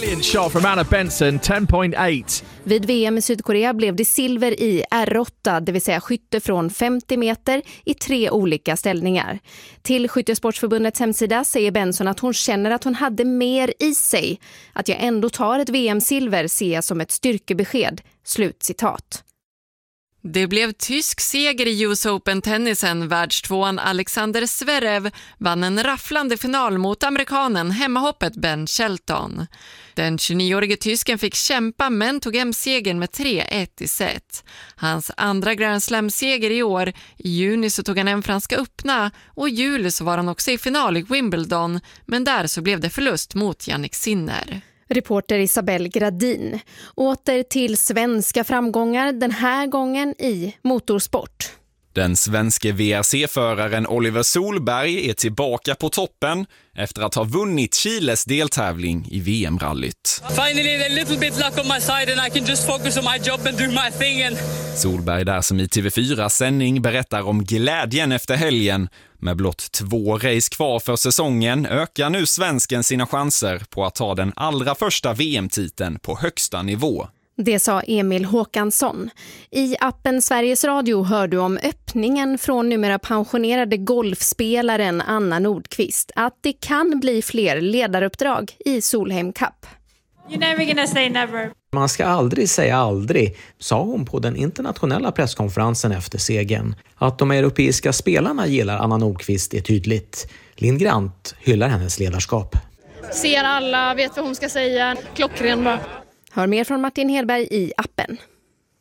Brilliant shot from Anna Benson, 10.8. Vid VM i Sydkorea blev det silver i R8, det vill säga skytte från 50 meter i 3 olika ställningar. Till Skyttesportsförbundets hemsida säger Benson att hon känner att hon hade mer i sig. Att jag ändå tar ett VM-silver ser jag som ett styrkebesked. Slutcitat. Det blev tysk seger i US Open-tennisen. Världstvåan Alexander Zverev vann en rafflande final mot amerikanen hemmahoppet Ben Shelton. Den 29-årige tysken fick kämpa men tog hem segern med 3-1 i set. Hans andra Grand Slam-seger i år. I juni så tog han en franska öppna och i juli så var han också i final i Wimbledon, men där så blev det förlust mot Jannik Sinner. Reporter Isabelle Gradin. Åter till svenska framgångar, den här gången i motorsport. Den svenske VRC-föraren Oliver Solberg är tillbaka på toppen efter att ha vunnit Chiles deltävling i VM-rallyt. Finally a little bit luck on my side and I can just focus on my job and do my thing. Solberg där som i TV4-sändning berättar om glädjen efter helgen. Med blott 2 race kvar för säsongen ökar nu svensken sina chanser på att ta den allra första VM-titeln på högsta nivå. Det sa Emil Håkansson. I appen Sveriges Radio hör du om öppningen från numera pensionerade golfspelaren Anna Nordqvist. Att det kan bli fler ledaruppdrag i Solheim Cup. You're never gonna say never. Man ska aldrig säga aldrig, sa hon på den internationella presskonferensen efter segern. Att de europeiska spelarna gillar Anna Nordqvist är tydligt. Linn Grant hyllar hennes ledarskap. Ser alla, vet vad hon ska säga. Klockren bara. Hör mer från Martin Hedberg i appen.